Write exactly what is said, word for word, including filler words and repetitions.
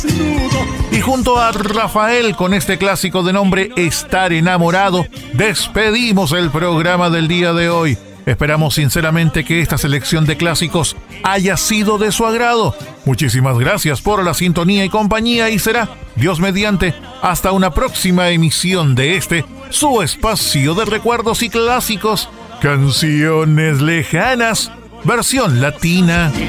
Y junto a Rafael, con este clásico de nombre Estar enamorado, despedimos el programa del día de hoy. Esperamos sinceramente que esta selección de clásicos haya sido de su agrado. Muchísimas gracias por la sintonía y compañía, y será, Dios mediante, hasta una próxima emisión de este, su espacio de recuerdos y clásicos, Canciones Lejanas, versión latina.